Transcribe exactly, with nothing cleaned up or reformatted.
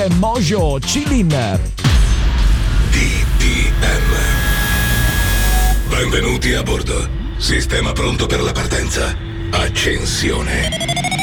Mojo Chillin. D T M. Benvenuti a bordo. Sistema pronto per la partenza. Accensione.